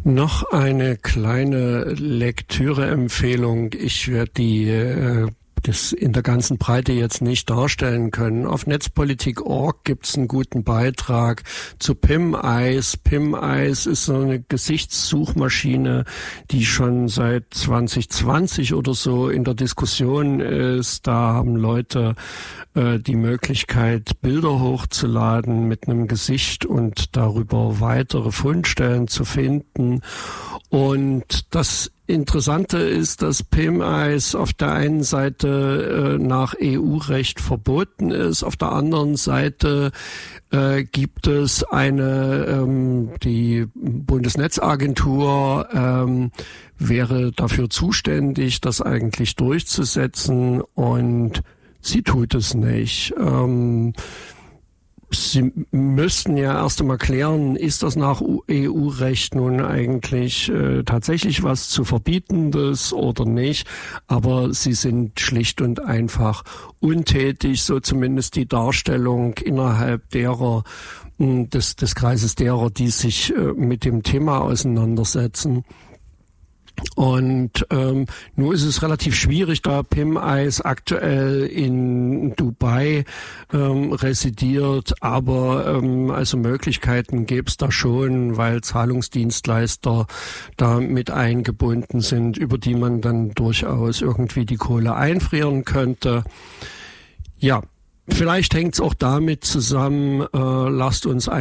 Noch eine kleine Lektüreempfehlung. Ich werde das in der ganzen Breite jetzt nicht darstellen können. Auf Netzpolitik.org gibt's einen guten Beitrag zu PimEyes. PimEyes ist so eine Gesichtssuchmaschine, die schon seit 2020 oder so in der Diskussion ist. Da haben Leute die Möglichkeit, Bilder hochzuladen mit einem Gesicht und darüber weitere Fundstellen zu finden. Und das Interessante ist, dass PimEyes auf der einen Seite nach EU-Recht verboten ist, auf der anderen Seite gibt es die Bundesnetzagentur wäre dafür zuständig, das eigentlich durchzusetzen, und sie tut es nicht. Sie müssten ja erst einmal klären, ist das nach EU-Recht nun eigentlich tatsächlich was zu Verbietendes oder nicht. Aber sie sind schlicht und einfach untätig, so zumindest die Darstellung innerhalb derer, des Kreises derer, die sich mit dem Thema auseinandersetzen. Und nur ist es relativ schwierig, da PimEyes aktuell in Dubai residiert, aber also Möglichkeiten gäbe es da schon, weil Zahlungsdienstleister da mit eingebunden sind, über die man dann durchaus irgendwie die Kohle einfrieren könnte. Ja, vielleicht hängt es auch damit zusammen, lasst uns